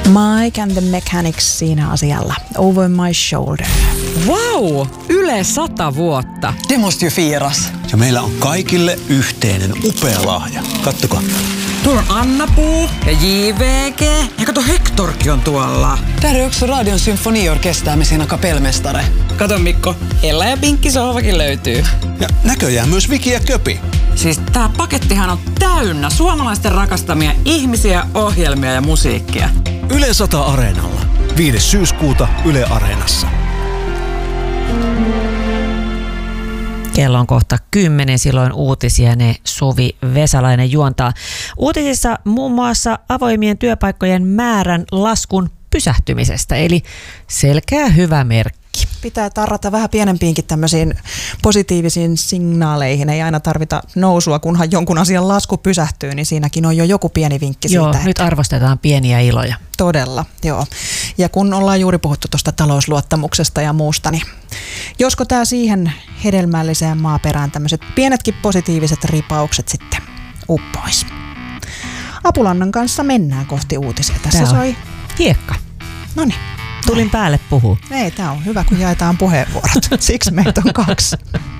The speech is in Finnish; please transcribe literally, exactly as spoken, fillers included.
Mike and the Mechanics siinä asialla. Over my shoulder. Wow! Yle sata vuotta. Det måste ju firas. Ja meillä on kaikille yhteinen upea lahja. Kattokaa. Tuolla on Anna-Puu ja J V G. Ja kato, Hectorkin on tuolla. Där är också Radion symfoniorkester med sina kapellmästare. Kato Mikko, Ella ja Pinkki sohvakin löytyy. Ja näköjään myös Viki ja Köpi. Siis tää pakettihan on täynnä suomalaisten rakastamia ihmisiä, ohjelmia ja musiikkia. Yle sata Areenalla. viides syyskuuta Yle Areenassa. Kello on kohta kymmenen, silloin uutisia ne Suvi Vesalainen juontaa. Uutisissa muun muassa avoimien työpaikkojen määrän laskun pysähtymisestä, eli selkeä hyvä merkki. Pitää tarrata vähän pienempiinkin tämmöisiin positiivisiin signaaleihin. Ei aina tarvita nousua, kunhan jonkun asian lasku pysähtyy, niin siinäkin on jo joku pieni vinkki Joo, siitä. nyt että arvostetaan pieniä iloja. Todella, joo. Ja kun ollaan juuri puhuttu tuosta talousluottamuksesta ja muusta, niin josko tämä siihen hedelmälliseen maaperään tämmöiset pienetkin positiiviset ripaukset sitten uppois. Apulannan kanssa mennään kohti uutisia. Tässä Tää on soi hiekka. Noniin. Tulin päälle puhua. Ei, tämä on hyvä, kun jaetaan puheenvuorot. Siksi meitä on kaksi.